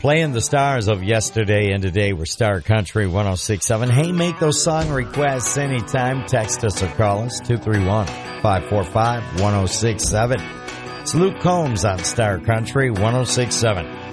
Playing the stars of yesterday and today were Star Country 106.7. Hey, make those song requests anytime. Text us or call us 231-545-1067. It's Luke Combs on Star Country 106.7.